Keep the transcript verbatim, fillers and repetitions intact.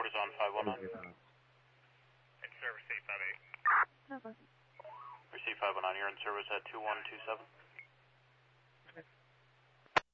is on five one nine. In service eight five eight. Receive five one nine, you're in service at two one two seven.